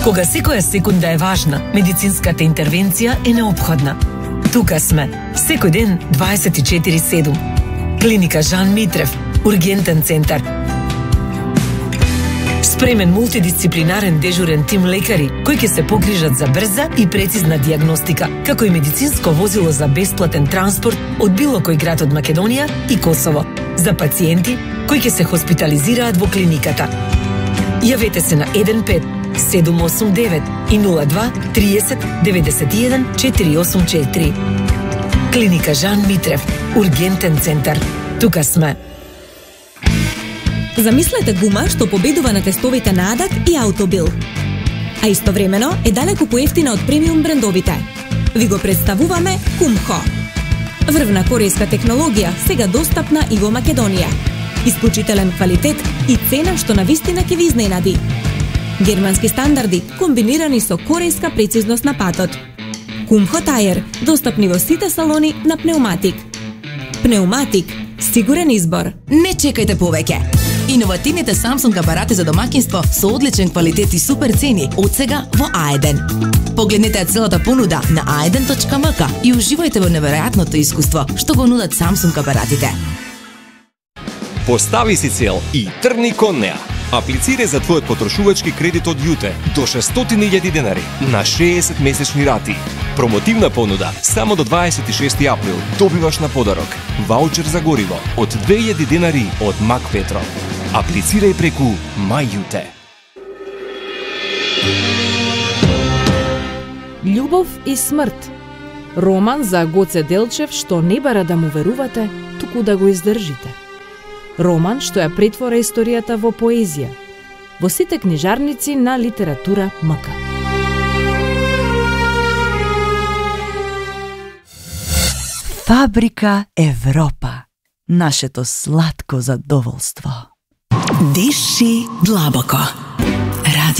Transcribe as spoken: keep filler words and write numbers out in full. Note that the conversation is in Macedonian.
Кога секоја секунда е важна, медицинската интервенција е неопходна. Тука сме, секој ден дваесет и четири седум. Клиника Жан Митрев, ургентен центар. Спремен мултидисциплинарен дежурен тим лекари кои ќе се погрижат за брза и прецизна дијагностика, како и медицинско возило за бесплатен транспорт од било кој град од Македонија и Косово, за пациенти кои ќе се хоспитализираат во клиниката. Јавете се на еден пет седум осум девет и нула два триесет деветдесет и еден четири осум четири. Клиника Жан Митрев, ургентен центар. Тука сме. Замислете гума што победува на тестовите на Адак и Аутобил. А истовремено е далеку поевтина од премиум брендовите. Ви го представуваме Kumho. Врвна корејска технологија, сега достапна и во Македонија. Исклучителен квалитет и цена што навистина ќе ви изненади. Германски стандарди комбинирани со корејска прецизност на патот. Kumho Tire, достапни во сите салони на пнеуматик. Пнеуматик, сигурен избор. Не чекајте повеќе. Иновативните Samsung апарати за домаќинство со одличен квалитет и супер цени од сега во Аеден. Погледнете целата понуда на аеден точка ем ка и уживајте во неверојатното искуство што го нудат Samsung апаратите. Постави си цел и тргни кон неа. Аплицирај за твојот потрошувачки кредит од Јуте до шестстотини илјади денари на шеесет месечни рати. Промотивна понуда само до дваесет и шести април добиваш на подарок ваучер за гориво од две илјади денари од Мак Петро. Аплицирај преку Мај Јуте. Љубов и смрт. Роман за Гоце Делчев што не бара да му верувате, туку да го издржите. Роман што ја претвора историјата во поезија. Во сите книжарници на литература ем ка. Фабрика Европа. Нашето сладко задоволство. Диши длабоко.